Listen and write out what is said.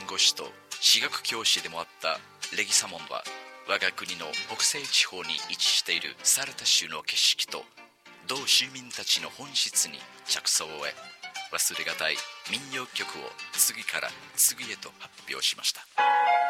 護士と私学教師でもあったレギサモンは、我が国の北西地方に位置しているサルタ州の景色と同州民たちの本質に着想を得、忘れがたい民謡曲を次から次へと発表しました。